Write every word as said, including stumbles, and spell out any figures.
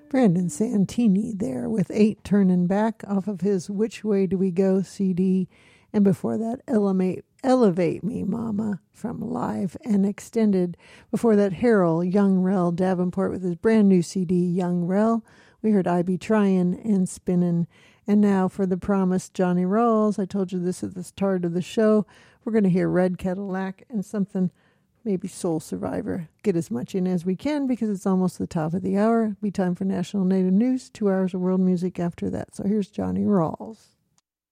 Brandon Santini there with Eight Turning Back off of his Which Way Do We Go C D. And before that, Elevate, Elevate Me Mama from Live and Extended. Before that, Harold Young Rel Davenport with his brand new C D, Young Rel. We heard I Be Tryin' and Spinnin'. And now for the promised Johnny Rawls. I told you this at the start of the show. We're going to hear Red Cadillac and something, maybe Soul Survivor. Get as much in as we can because it's almost the top of the hour. It'll be time for National Native News. Two hours of world music after that. So here's Johnny Rawls.